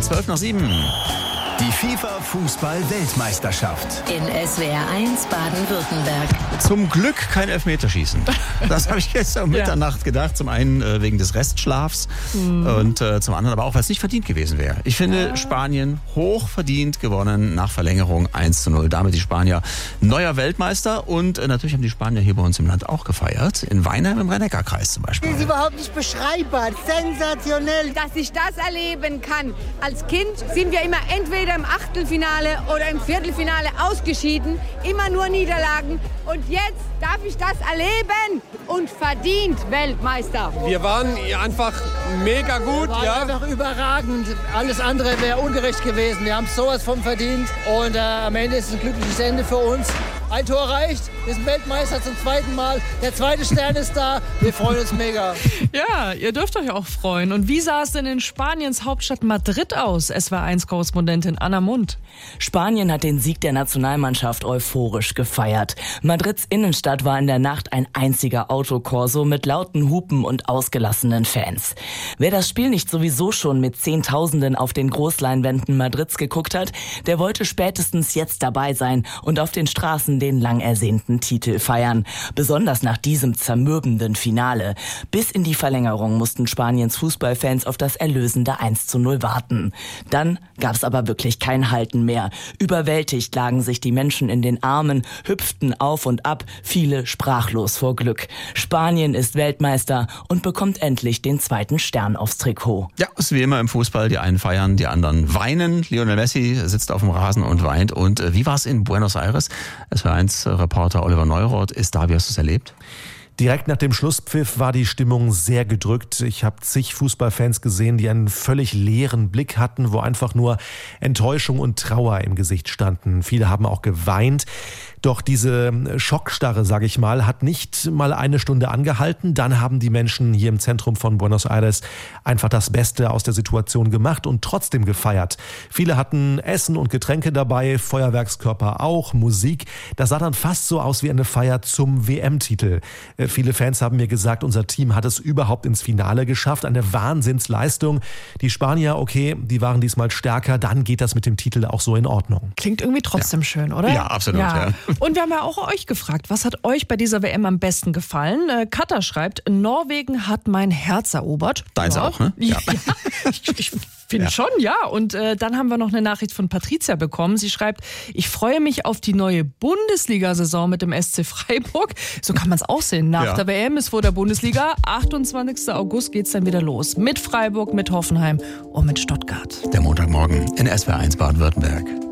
7:12. Die FIFA-Fußball-Weltmeisterschaft. In SWR 1 Baden-Württemberg. Zum Glück kein Elfmeterschießen. Das habe ich gestern um Mitternacht gedacht. Zum einen wegen des Restschlafs und zum anderen aber auch, weil es nicht verdient gewesen wäre. Ich finde Spanien hochverdient gewonnen nach Verlängerung 1:0. Damit die Spanier neuer Weltmeister und natürlich haben die Spanier hier bei uns im Land auch gefeiert. In Weinheim im Rhein-Neckar-Kreis zum Beispiel. Das ist überhaupt nicht beschreibbar. Sensationell. Dass ich das erleben kann. Als Kind sind wir immer entweder im Achtelfinale oder im Viertelfinale ausgeschieden. Immer nur Niederlagen. Und jetzt darf ich das erleben und verdient Weltmeister. Wir waren einfach mega gut. Einfach überragend. Alles andere wäre ungerecht gewesen. Wir haben sowas von verdient. Und am Ende ist es ein glückliches Ende für uns. Ein Tor reicht. Wir sind Weltmeister zum zweiten Mal. Der zweite Stern ist da. Wir freuen uns mega. Ja, ihr dürft euch auch freuen. Und wie sah es denn in Spaniens Hauptstadt Madrid aus? SWR1-Korrespondentin Anna Mund. Spanien hat den Sieg der Nationalmannschaft euphorisch gefeiert. Madrids Innenstadt war in der Nacht ein einziger Autokorso mit lauten Hupen und ausgelassenen Fans. Wer das Spiel nicht sowieso schon mit Zehntausenden auf den Großleinwänden Madrids geguckt hat, der wollte spätestens jetzt dabei sein und auf den Straßen den lang ersehnten Titel feiern. Besonders nach diesem zermürbenden Finale. Bis in die Verlängerung mussten Spaniens Fußballfans auf das erlösende 1:0 warten. Dann gab's aber wirklich kein Halten mehr. Überwältigt lagen sich die Menschen in den Armen, hüpften auf und ab, viele sprachlos vor Glück. Spanien ist Weltmeister und bekommt endlich den zweiten Stern aufs Trikot. Ja, ist wie immer im Fußball. Die einen feiern, die anderen weinen. Lionel Messi sitzt auf dem Rasen und weint. Und wie war es in Buenos Aires? SWR1-Reporter Oliver Neuroth ist da. Wie hast du es erlebt? Direkt nach dem Schlusspfiff war die Stimmung sehr gedrückt. Ich habe zig Fußballfans gesehen, die einen völlig leeren Blick hatten, wo einfach nur Enttäuschung und Trauer im Gesicht standen. Viele haben auch geweint. Doch diese Schockstarre, sage ich mal, hat nicht mal eine Stunde angehalten. Dann haben die Menschen hier im Zentrum von Buenos Aires einfach das Beste aus der Situation gemacht und trotzdem gefeiert. Viele hatten Essen und Getränke dabei, Feuerwerkskörper auch, Musik. Das sah dann fast so aus wie eine Feier zum WM-Titel. Viele Fans haben mir gesagt, unser Team hat es überhaupt ins Finale geschafft. Eine Wahnsinnsleistung. Die Spanier, okay, die waren diesmal stärker. Dann geht das mit dem Titel auch so in Ordnung. Klingt irgendwie trotzdem schön, oder? Ja, absolut. Ja. Und wir haben ja auch euch gefragt, was hat euch bei dieser WM am besten gefallen? Katha schreibt, Norwegen hat mein Herz erobert. Deins auch, ne? Ja, ich finde schon, ja. Und dann haben wir noch eine Nachricht von Patricia bekommen. Sie schreibt, ich freue mich auf die neue Bundesliga-Saison mit dem SC Freiburg. So kann man es auch sehen. Nach der WM ist vor der Bundesliga. 28. August geht's dann wieder los. Mit Freiburg, mit Hoffenheim und mit Stuttgart. Der Montagmorgen in SWR1 Baden-Württemberg.